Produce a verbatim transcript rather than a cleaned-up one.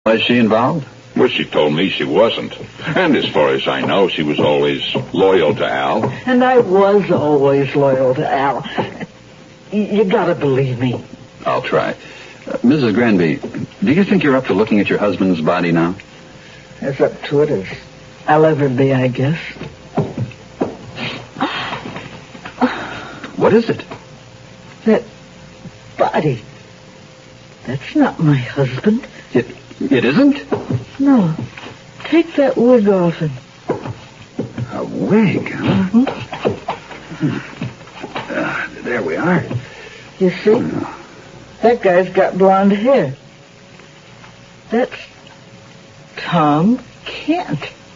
Was she involved? Well, she told me she wasn't. And as far as I know, she was always loyal to Al. And I was always loyal to Al. You gotta believe me. I'll try. Uh, Missus Granby, do you think you're up to looking at your husband's body now? As up to it as I'll ever be, I guess. What is it? That body. That's not my husband. It, it isn't? No. Take that wig off him. A wig, huh? Mm-hmm. Uh, there we are. You see? Oh. That guy's got blonde hair. That's Tom Kent.